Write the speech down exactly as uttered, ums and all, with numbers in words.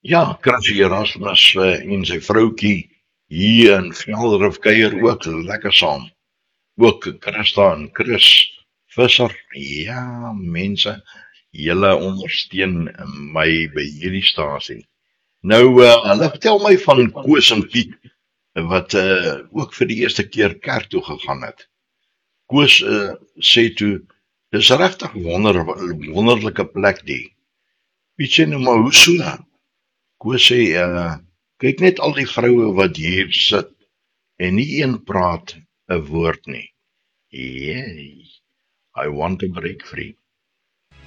Ja, Chris Erasmus uh, en sy vroutjie hier in Velderif kuier ook lekker saam. Ook Christa en Chris Visser. Ja, mense, julle ondersteun my by hierdie stasie. Nou, uh, hulle vertel my van Koos en Piet, wat uh, ook vir die eerste keer kerk toe gegaan het. Koos uh, sê toe, dis regtig wonder, wonderlike plek die. Piet sê nou maar, hoe so? Koos sê, uh, kyk net al die vroue wat hier sit, en nie een praat 'n woord nie. Yay, I want to break free.